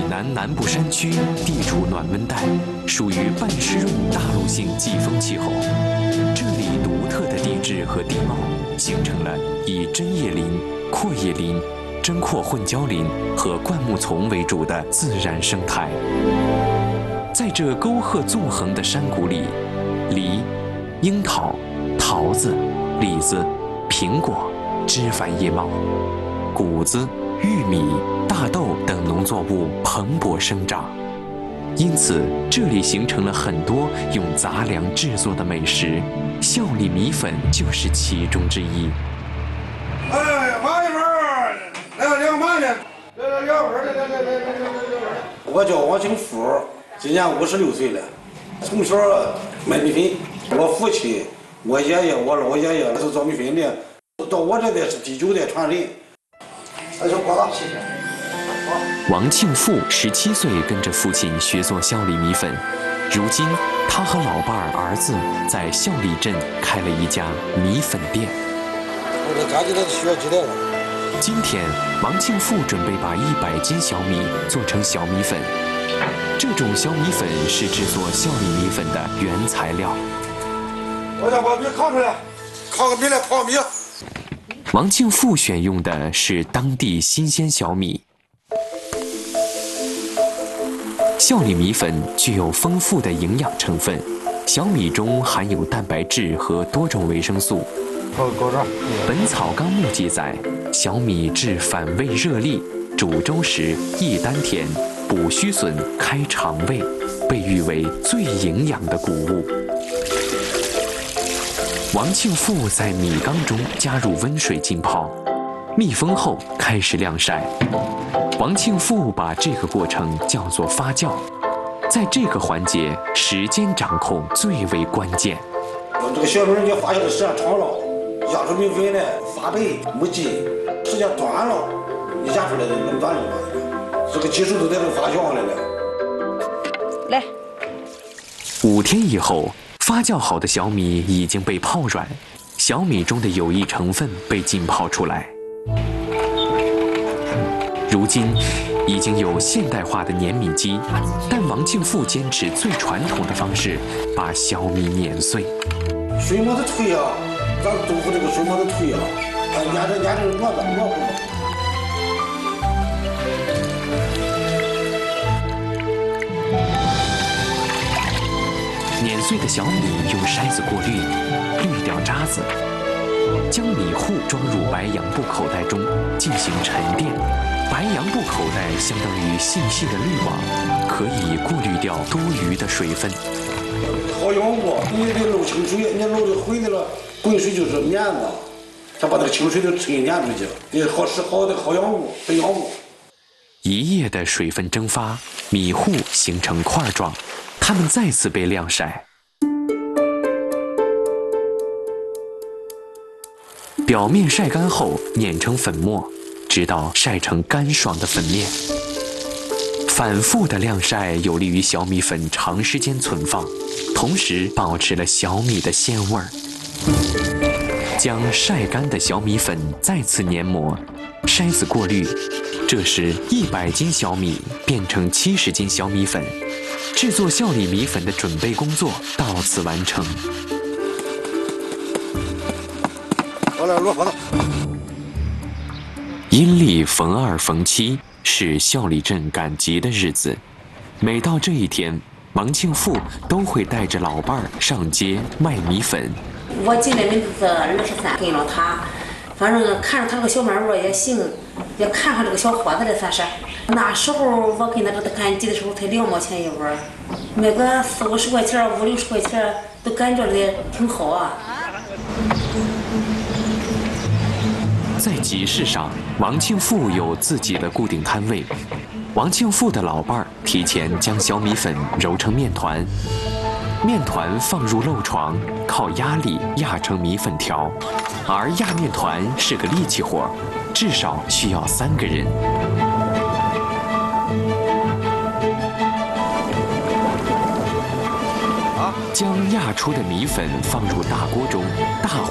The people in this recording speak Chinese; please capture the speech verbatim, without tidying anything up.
南南部山区地处暖温带，属于半湿润大陆性季风气候。这里独特的地质和地貌，形成了以针叶林、阔叶林、针阔混交林和灌木丛为主的自然生态。在这沟壑纵横的山谷里，梨、樱桃、桃子、李子、苹果枝繁叶茂，谷子、玉米、大豆等农作物蓬勃生长，因此这里形成了很多用杂粮制作的美食，孝里米粉就是其中之一。 哎，麻一份儿，来两麻的，来来两份儿，来来来来来来来。我叫王庆富，今年五十六岁了，从小卖米粉，我父亲、我爷爷、我老爷爷都是做米粉的，到我这代是第九代传人。那就过了，谢谢。 王庆富十七岁跟着父亲学做孝里米粉，如今他和老伴儿儿子在孝里镇开了一家米粉店。 我这家里头需要几袋了？ 今天王庆富准备把一百斤小米做成小米粉，这种小米粉是制作孝里米粉的原材料。 我想把米扛出来，扛个米来泡米。 王庆富选用的是当地新鲜小米。孝里米粉具有丰富的营养成分，小米中含有蛋白质和多种维生素。《本草纲目》记载，小米治反胃热痢，煮粥时益丹田，补虚损，开肠胃，被誉为最营养的谷物。王庆富在米缸中加入温水浸泡，密封后开始晾晒。王庆富把这个过程叫做发酵，在这个环节，时间掌控最为关键。 这个小米你发酵的时间长了，压出米粉来发白没劲；时间短了，你压出来的那么短的嘛，这个技术都在这发酵来了。 来， 五天以后。发酵好的小米已经被泡软，小米中的有益成分被浸泡出来。如今已经有现代化的碾米机，但王庆富坚持最传统的方式，把小米碾碎。 水磨的脆啊，咱豆腐这个水磨的脆啊，啊，压着压着萝卜萝卜。 碾碎的小米用筛子过滤，滤掉渣子，将米糊装入白洋布口袋中进行沉淀。白洋布口袋相当于细细的滤网，可以过滤掉多余的水分。 好养物，你得漏清水，你漏的灰的了，滚水就是棉子，它把那个清水都沉碾出去。你好使好的好养物，肥养物。 一夜的水分蒸发，米糊形成块状。它们再次被晾晒，表面晒干后碾成粉末，直到晒成干爽的粉面。反复的晾晒有利于小米粉长时间存放，同时保持了小米的鲜味儿。将晒干的小米粉再次研磨，筛子过滤，这时一百斤小米变成七十斤小米粉。制作孝里米粉的准备工作到此完成。 好了，落好了。 阴历逢二逢七是孝里镇赶集的日子，每到这一天，王庆富都会带着老伴儿上街卖米粉。 我今年名字是二十三，跟了他，反正看着他这个小卖部也行，也看上这个小伙子了算是。那时候我跟他这赶集的时候才两毛钱一碗，卖个四五十块钱、五六十块钱，都感觉的挺好啊。 在集市上，王庆富有自己的固定摊位。王庆富的老伴儿提前将小米粉揉成面团，面团放入漏床，靠压力压成米粉条。而压面团是个力气活，至少需要三个人。将压出的米粉放入大锅中，大火